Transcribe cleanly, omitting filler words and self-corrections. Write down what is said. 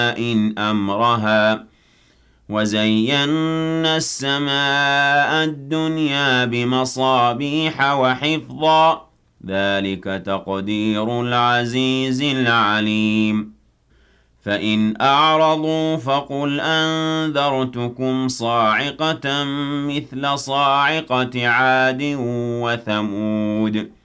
أمرها وزينا السماء الدنيا بمصابيح وحفظا ذلك تقدير العزيز العليم فإن أعرضوا فقل أنذرتكم صاعقة مثل صاعقة عاد وثمود